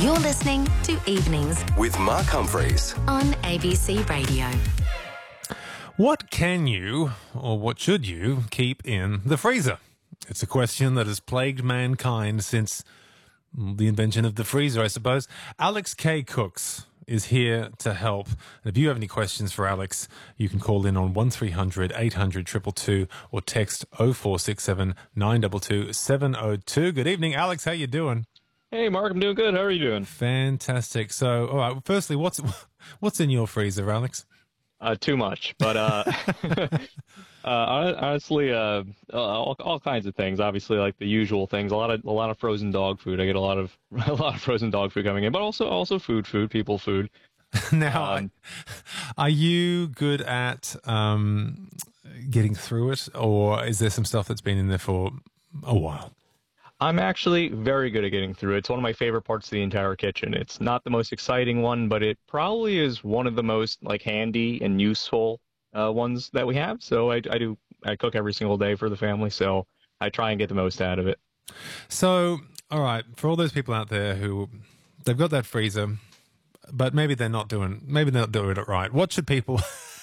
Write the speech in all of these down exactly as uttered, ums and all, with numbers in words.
You're listening to Evenings with Mark Humphreys on A B C Radio. What can you, or what should you, keep in the freezer? It's a question that has plagued mankind since the invention of the freezer, I suppose. Alex K. Cooks is here to help. And if you have any questions for Alex, you can call in on one three hundred eight hundred two two two or text oh four six seven nine two two seven oh two. Good evening, Alex. How you doing? Hey, Mark, I'm doing good. How are you doing? Fantastic. So, all right, firstly, what's what's in your freezer, Alex? Uh, too much, but uh, uh, honestly, uh, all, all kinds of things. Obviously, like the usual things. A lot of a lot of frozen dog food. I get a lot of a lot of frozen dog food coming in, but also also food, food, people food. Now, Um, are you good at um, getting through it, or is there some stuff that's been in there for a while? I'm actually very good at getting through it. It's one of my favorite parts of the entire kitchen. It's not the most exciting one, but it probably is one of the most like handy and useful uh, ones that we have. So I, I do I cook every single day for the family, so I try and get the most out of it. So, all right, for all those people out there who they've got that freezer, but maybe they're not doing maybe they're not doing it right. What should people?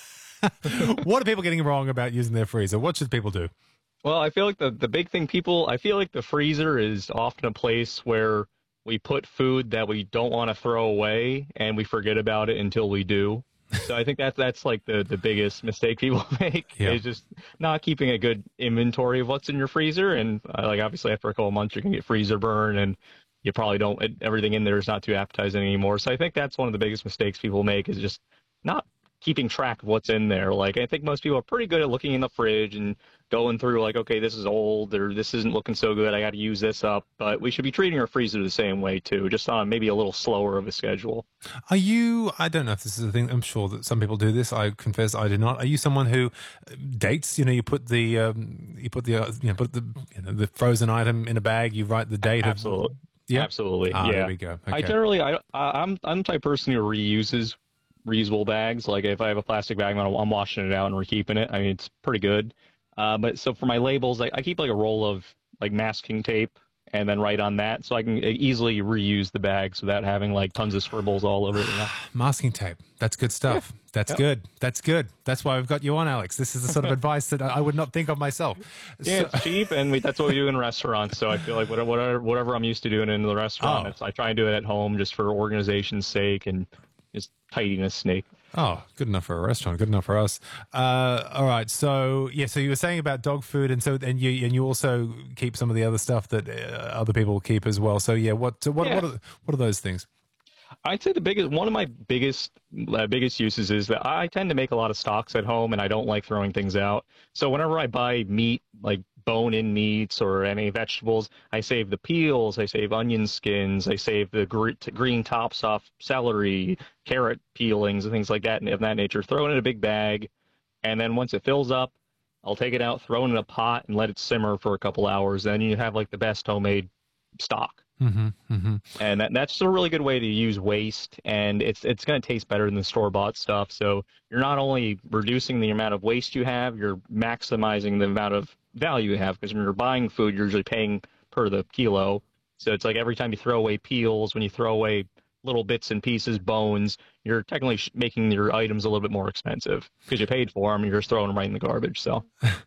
What are people getting wrong about using their freezer? What should people do? Well, I feel like the, the big thing people, I feel like the freezer is often a place where we put food that we don't want to throw away and we forget about it until we do. So I think that's, that's like the, the biggest mistake people make Yeah. is just not keeping a good inventory of what's in your freezer. And uh, like obviously after a couple of months, you can get freezer burn and you probably don't, everything in there is not too appetizing anymore. So I think that's one of the biggest mistakes people make is just not keeping track of what's in there. Like I think most people are pretty good at looking in the fridge and going through like, okay, this is old or this isn't looking so good, I got to use this up. But we should be treating our freezer the same way too, just on maybe a little slower of a schedule. Are you, I don't know if this is a thing, I'm sure that some people do this, I confess I do not. Are you someone who dates, you know, you put the, um, you put the, uh, you know, put the, you know, the frozen item in a bag, you write the date Absolutely. of... Yeah? Absolutely. Ah, yeah. there we go. Okay. I generally, I, I- I'm, I'm the type of person who reuses reusable bags. Like if I have a plastic bag, I'm, I'm washing it out and we're keeping it. I mean, it's pretty good. Uh, but so for my labels, I, I keep like a roll of like masking tape and then write on that so I can easily reuse the bags without having like tons of scribbles all over it. You know? Masking tape. That's good stuff. Yeah. That's Yep. good. That's good. That's why we've got you on, Alex. This is the sort of advice that I I would not think of myself. Yeah, So- it's cheap, and we, that's what we do in restaurants. So I feel like whatever, whatever, whatever I'm used to doing in the restaurant, Oh. it's, I try and do it at home just for organization's sake and just tidiness sake. Oh, good enough for a restaurant. Good enough for us. Uh, all right. So yeah. So you were saying about dog food, and so and you and you also keep some of the other stuff that uh, other people keep as well. So yeah. What what Yeah. what are what are those things? I'd say the biggest, one of my biggest, uh, biggest uses is that I tend to make a lot of stocks at home, and I don't like throwing things out. So whenever I buy meat, like bone-in meats or any vegetables, I save the peels, I save onion skins, I save the gre- green tops off celery, carrot peelings, and things like that, and of that nature. Throw it in a big bag, and then once it fills up, I'll take it out, throw it in a pot, and let it simmer for a couple hours. Then you have like the best homemade stock. Mm-hmm, mm-hmm. And that, that's a really good way to use waste, and it's it's going to taste better than the store-bought stuff. So you're not only reducing the amount of waste you have, you're maximizing the amount of value you have, because when you're buying food, you're usually paying per the kilo. So it's like every time you throw away peels, when you throw away little bits and pieces, bones, you're technically sh- making your items a little bit more expensive because you paid for them and you're just throwing them right in the garbage. So,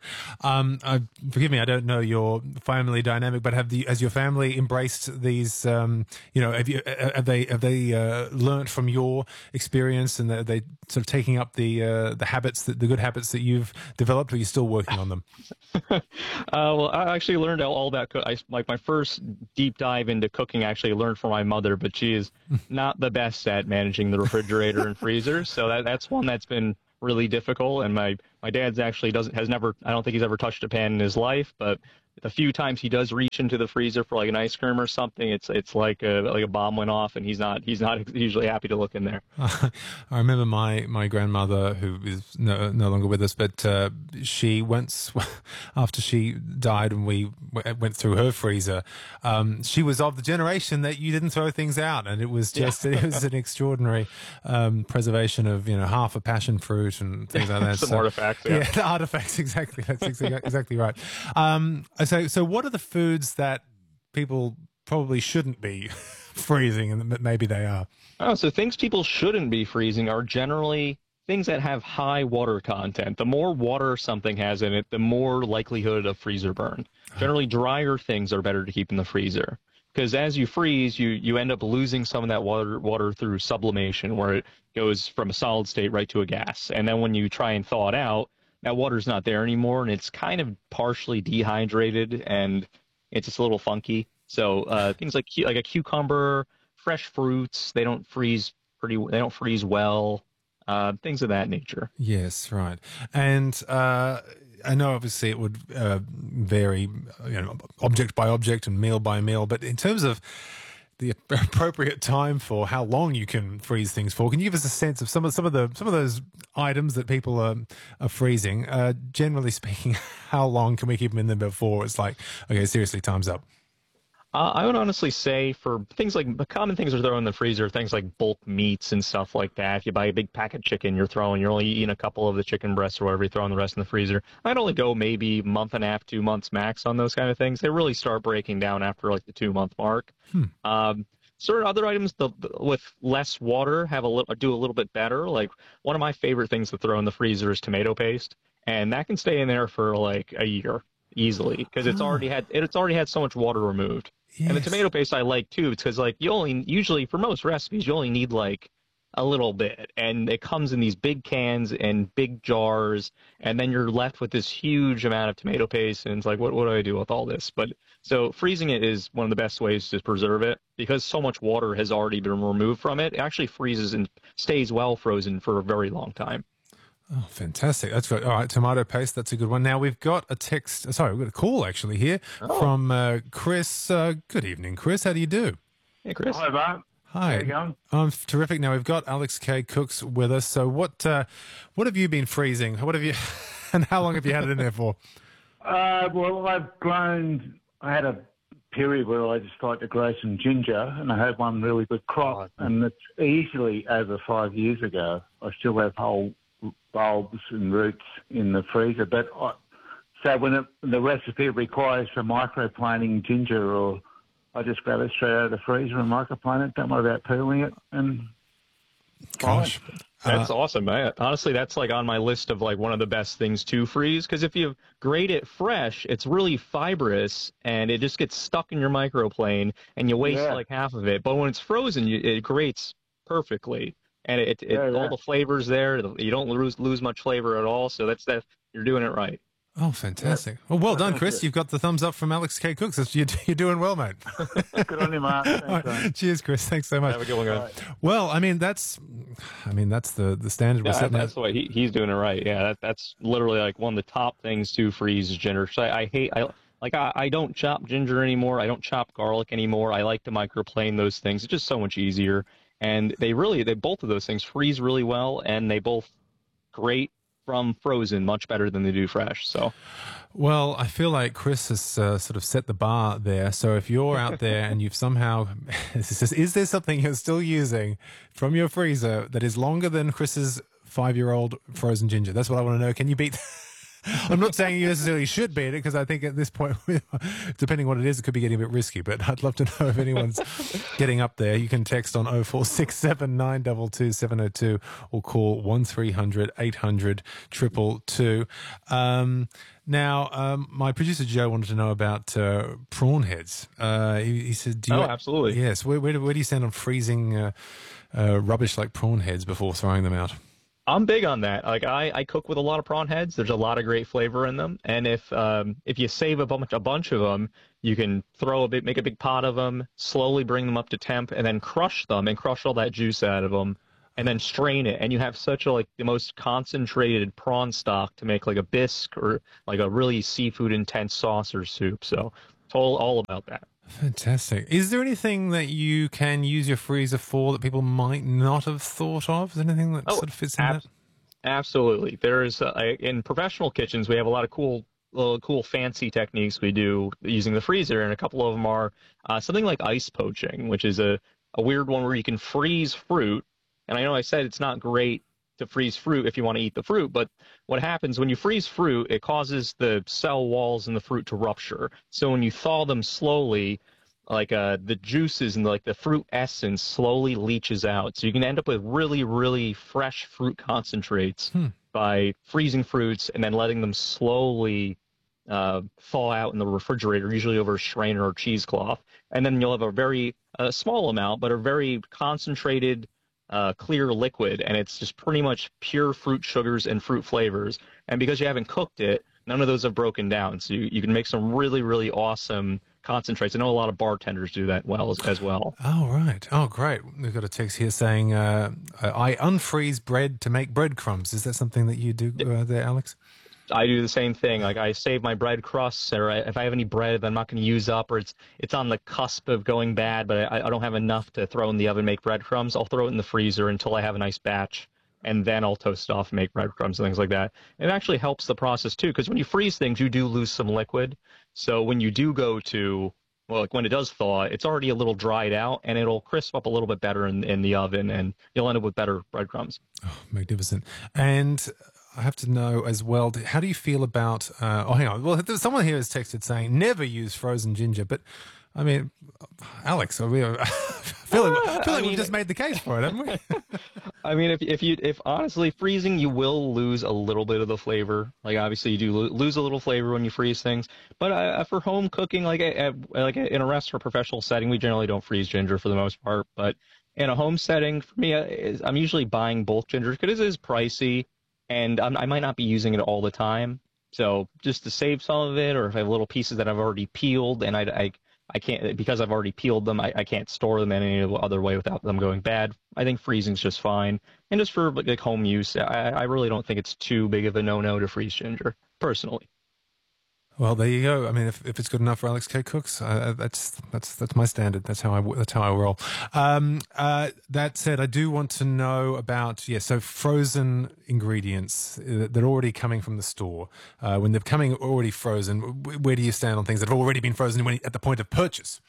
Um, uh, forgive me, I don't know your family dynamic, but have the has your family embraced these? Um, you know, have you uh, have they have they uh, learnt from your experience, and are they sort of taking up the uh, the habits that the good habits that you've developed, or are you still working on them? uh, well, I actually learned all, all about cook. I like my first deep dive into cooking. I actually learned from my mother, but she is not the best at managing the refrigerator and freezer. So that that's one that's been really difficult. And my my dad's actually doesn't has never I don't think he's ever touched a pan in his life, but the few times he does reach into the freezer for like an ice cream or something, it's it's like a like a bomb went off, and he's not he's not usually happy to look in there. I remember my, my grandmother, who is no, no longer with us, but uh, she once, after she died and we w- went through her freezer, um, she was of the generation that you didn't throw things out, and it was just it was an extraordinary um, preservation of, you know, half a passion fruit and things like that. Some So- artifacts. Yeah. Yeah, the artifacts, exactly. That's exactly, exactly right. Um, so, so what are the foods that people probably shouldn't be freezing, and maybe they are. Oh, so things people shouldn't be freezing are generally things that have high water content. The more water something has in it, the more likelihood of freezer burn. Generally, drier things are better to keep in the freezer. Because as you freeze, you, you end up losing some of that water water through sublimation, where it goes from a solid state right to a gas. And then when you try and thaw it out, that water's not there anymore, and it's kind of partially dehydrated, and it's just a little funky. So uh, things like like a cucumber, fresh fruits, they don't freeze pretty. They don't freeze well. Uh, things of that nature. Yes, right. And uh, I know obviously it would uh, vary, you know, object by object and meal by meal, but in terms of the appropriate time for how long you can freeze things for, can you give us a sense of some of some of the some of those items that people are, are freezing? Uh, generally speaking, how long can we keep them in there before it's like, okay, seriously, time's up? Uh, I would honestly say for things like the common things are thrown in the freezer, things like bulk meats and stuff like that. If you buy a big pack of chicken, you're throwing, you're only eating a couple of the chicken breasts or whatever, you're throwing the rest in the freezer. I'd only go maybe a month and a half, two months max on those kind of things. They really start breaking down after like the two month mark. Hmm. Um, certain other items the, with less water have a little, do a little bit better. Like one of my favorite things to throw in the freezer is tomato paste, and that can stay in there for like a year easily because it's already had it's already had so much water removed. Yes. And the tomato paste I like too, because like you only usually for most recipes you only need like a little bit, and it comes in these big cans and big jars, and then you're left with this huge amount of tomato paste, and it's like what what do I do with all this? But so freezing it is one of the best ways to preserve it because so much water has already been removed from it. It actually freezes and stays well frozen for a very long time. Oh, fantastic. That's great. All right, tomato paste, that's a good one. Now, we've got a text, sorry, we've got a call actually here oh. from uh, Chris. Uh, good evening, Chris. How do you do? Hey, Chris. Hi, Mark. Hi. How you going? I'm terrific. Now, we've got Alex K. Cooks with us. So what uh, what have you been freezing? What have you, and how long have you had it in there for? Uh, well, I've grown, I had a period where I just like to grow some ginger, and I had one really good crop, oh, and it's easily over five years ago. I still have whole bulbs and roots in the freezer, but I, so when it, the recipe requires for microplaning ginger, or I just grab it straight out of the freezer and microplane it. Don't worry about peeling it. And gosh, that's uh, awesome. I, honestly, that's like on my list of like one of the best things to freeze, because if you grate it fresh, it's really fibrous and it just gets stuck in your microplane and you waste yeah. like half of it. But when it's frozen, you, it grates perfectly. And it, it yeah, yeah. all the flavors there. You don't lose lose much flavor at all. So that's that. You're doing it right. Oh, fantastic! Well, well done, Chris. You've got the thumbs up from Alex K. Cooks. You're, you're doing well, mate. Good on you, Mark. Thanks, right. Cheers, Chris. Thanks so much. Have a good one, guys. Right. Well, I mean that's, I mean that's the the standard. Yeah, we're setting that's out. the way he, he's doing it right. Yeah, that, that's literally like one of the top things to freeze is ginger. So I, I hate I. Like, I, I don't chop ginger anymore. I don't chop garlic anymore. I like to microplane those things. It's just so much easier. And they really, they both of those things freeze really well, and they both grate from frozen much better than they do fresh. So, well, I feel like Chris has uh, sort of set the bar there. So if you're out there and you've somehow, is there something you're still using from your freezer that is longer than Chris's five-year-old frozen ginger? That's what I want to know. Can you beat... I'm not saying you necessarily should beat it, because I think at this point, depending what it is, it could be getting a bit risky. But I'd love to know if anyone's getting up there. You can text on oh four six seven, nine two two, seven oh two or call one three hundred, eight hundred, two two two. Um, now, um, my producer Joe wanted to know about uh, prawn heads. Uh, he, he said, do you, "Oh, absolutely, yes." Where, where, where do you stand on freezing uh, uh, rubbish like prawn heads before throwing them out? I'm big on that. Like I, I cook with a lot of prawn heads. There's a lot of great flavor in them, and if um, if you save a bunch a bunch of them, you can throw a bit, make a big pot of them, slowly bring them up to temp, and then crush them and crush all that juice out of them, and then strain it, and you have such a like the most concentrated prawn stock to make like a bisque or like a really seafood intense sauce or soup. So it's all all about that. Fantastic. Is there anything that you can use your freezer for that people might not have thought of? Is there anything that oh, sort of fits in ab- that? Absolutely. There's uh, in professional kitchens, we have a lot of cool, uh, cool, fancy techniques we do using the freezer, and a couple of them are uh, something like ice poaching, which is a, a weird one where you can freeze fruit. And I know I said it's not great to freeze fruit if you want to eat the fruit, but what happens when you freeze fruit, it causes the cell walls in the fruit to rupture. So when you thaw them slowly, like uh, the juices and like the fruit essence slowly leaches out. So you can end up with really, really fresh fruit concentrates hmm. by freezing fruits and then letting them slowly uh, thaw out in the refrigerator, usually over a strainer or cheesecloth. And then you'll have a very uh, small amount, but a very concentrated, uh, clear liquid. And it's just pretty much pure fruit sugars and fruit flavors. And because you haven't cooked it, none of those have broken down. So you, you can make some really, really awesome concentrates. I know a lot of bartenders do that well as, as well. Oh, right. Oh, great. We've got a text here saying, uh, I unfreeze bread to make breadcrumbs. Is that something that you do uh, there, Alex? I do the same thing. Like I save my bread crusts, or if I have any bread that I'm not going to use up, or it's it's on the cusp of going bad, but I, I don't have enough to throw in the oven and make breadcrumbs, I'll throw it in the freezer until I have a nice batch, and then I'll toast it off and make breadcrumbs and things like that. It actually helps the process too, because when you freeze things, you do lose some liquid. So when you do go to, well, like when it does thaw, it's already a little dried out, and it'll crisp up a little bit better in, in the oven, and you'll end up with better breadcrumbs. Oh, magnificent. And I have to know as well, how do you feel about, uh, oh, hang on. Well, someone here has texted saying never use frozen ginger, but I mean, Alex, I, mean, I feel like, I feel like I mean, we've just made the case for it, haven't we? I mean, if if you if honestly freezing, you will lose a little bit of the flavor. Like obviously, you do lose a little flavor when you freeze things. But uh, for home cooking, like at, like in a restaurant professional setting, we generally don't freeze ginger for the most part. But in a home setting, for me, I'm usually buying bulk ginger because it is pricey, and I'm, I might not be using it all the time. So just to save some of it, or if I have little pieces that I've already peeled and I, I I can't, because I've already peeled them, I, I can't store them in any other way without them going bad. I think freezing's just fine. And just for like home use, I, I really don't think it's too big of a no-no to freeze ginger, personally. Well, there you go. I mean, if, if it's good enough for Alex K. Cooks, uh, that's that's that's my standard. That's how I that's how I roll. Um, uh, that said, I do want to know about yeah. So frozen ingredients that are already coming from the store, uh, when they're coming already frozen, where do you stand on things that have already been frozen when, at the point of purchase?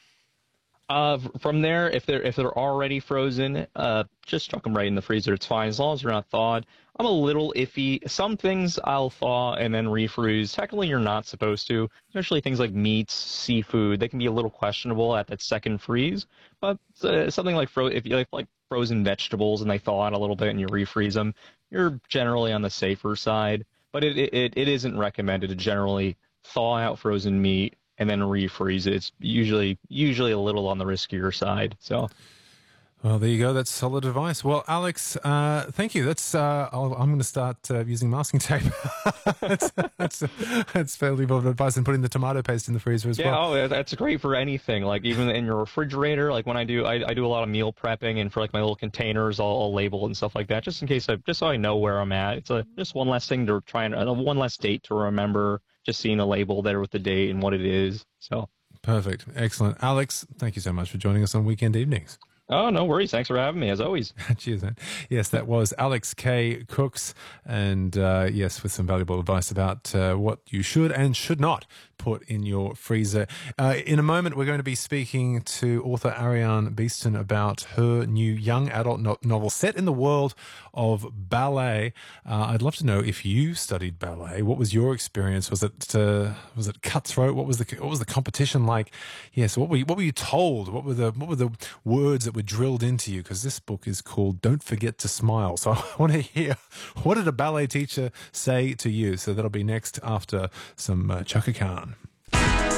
Uh, from there, if they're if they're already frozen, uh, just chuck them right in the freezer. It's fine as long as they're not thawed. I'm a little iffy. Some things I'll thaw and then refreeze. Technically, you're not supposed to, especially things like meats, seafood. They can be a little questionable at that second freeze. But uh, something like fro if you like like frozen vegetables and they thaw out a little bit and you refreeze them, you're generally on the safer side. But it it it isn't recommended to generally thaw out frozen meat and then refreeze it. It's usually usually a little on the riskier side. So, well, there you go. That's solid advice. Well, Alex, uh, thank you. That's uh, I'll, I'm going to start uh, using masking tape. that's that's, that's fairly well advice, and putting the tomato paste in the freezer as yeah, well. Yeah, oh, that's great for anything. Like even in your refrigerator. Like when I do, I, I do a lot of meal prepping, and for like my little containers, I'll, I'll label and stuff like that, just in case I just so I know where I'm at. It's a just one less thing to try and uh, one less date to remember. Just seeing a label there with the date and what it is. So perfect. Excellent. Alex, thank you so much for joining us on Weekend Evenings. Oh, no worries. Thanks for having me, as always. Cheers, man. Yes, that was Alex K. Cooks, and uh, yes, with some valuable advice about uh, what you should and should not put in your freezer. Uh, in a moment, we're going to be speaking to author Ariane Beeston about her new young adult no novel set in the world of ballet. Uh, I'd love to know if you studied ballet. What was your experience? Was it uh, was it cutthroat? What was the what was the competition like? Yes, what were you, what were you told? What were the what were the words that were drilled into you? Because this book is called Don't Forget to Smile. So I want to hear, what did a ballet teacher say to you? So that'll be next after some uh, Chaka Khan.